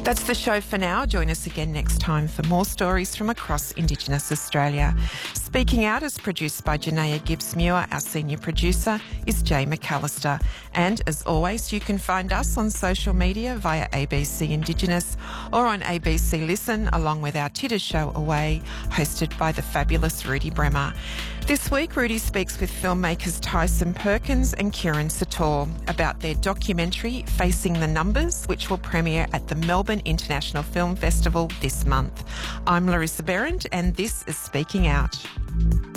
That's the show for now. Join us again next time for more stories from across Indigenous Australia. Speaking Out is produced by Janaea Gibbs-Muir. Our senior producer is Jay McAllister. And as always, you can find us on social media via ABC Indigenous or on ABC Listen, along with our Titter Show Away, hosted by the fabulous Rudy Bremer. This week, Rudy speaks with filmmakers Tyson Perkins and Kieran Sator about their documentary Facing the Numbers, which will premiere at the Melbourne International Film Festival this month. I'm Larissa Berend, and this is Speaking Out.